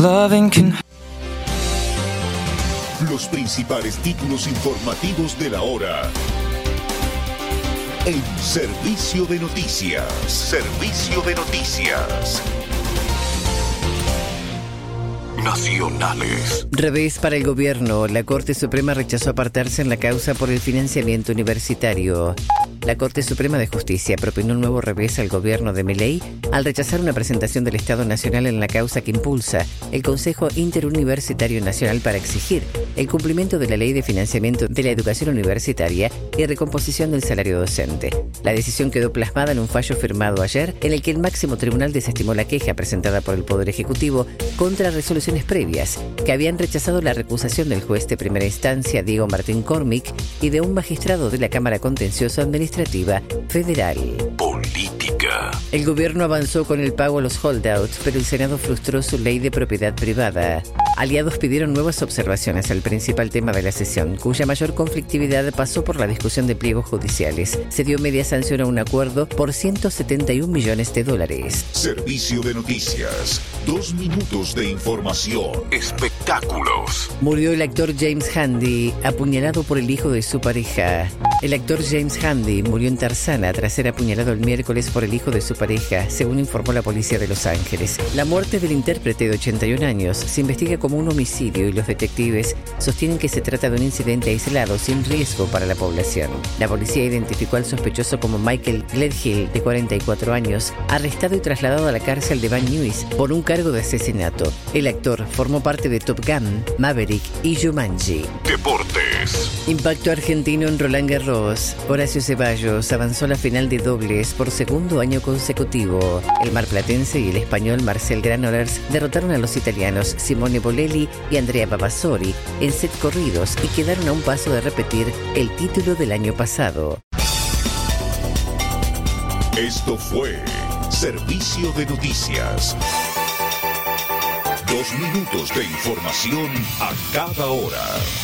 loving can... Los principales títulos informativos de la hora. En Servicio de Noticias. Servicio de Noticias. Nacionales. Revés para el gobierno. La Corte Suprema rechazó apartarse en la causa por el financiamiento universitario. La Corte Suprema de Justicia propinó un nuevo revés al gobierno de Milei al rechazar una presentación del Estado Nacional en la causa que impulsa el Consejo Interuniversitario Nacional para exigir el cumplimiento de la Ley de Financiamiento de la Educación Universitaria y recomposición del salario docente. La decisión quedó plasmada en un fallo firmado ayer en el que el máximo tribunal desestimó la queja presentada por el Poder Ejecutivo contra resoluciones previas que habían rechazado la recusación del juez de primera instancia Diego Martín Cormick y de un magistrado de la Cámara Contencioso Administrativa Federal. Política. El gobierno avanzó con el pago a los holdouts, pero el Senado frustró su ley de propiedad privada. Aliados pidieron nuevas observaciones al principal tema de la sesión, cuya mayor conflictividad pasó por la discusión de pliegos judiciales. Se dio media sanción a un acuerdo por $171 millones. Servicio de Noticias. 2 minutos de información. Espectáculos. Murió el actor James Handy, apuñalado por el hijo de su pareja. El actor James Handy murió en Tarzana tras ser apuñalado el miércoles por el hijo de su pareja, según informó la policía de Los Ángeles. La muerte del intérprete de 81 años se investiga como un homicidio y los detectives sostienen que se trata de un incidente aislado sin riesgo para la población. La policía identificó al sospechoso como Michael Gledhill, de 44 años, arrestado y trasladado a la cárcel de Van Nuys por un cargo de asesinato. El actor formó parte de Top Gun, Maverick y Jumanji. Deportes. Impacto argentino en Roland Garros. Horacio Ceballos avanzó a la final de dobles por segundo año consecutivo. El marplatense y el español Marcel Granollers derrotaron a los italianos Simone Bolelli y Andrea Pavassori en set corridos y quedaron a un paso de repetir el título del año pasado. Esto fue Servicio de Noticias. 2 minutos de información a cada hora.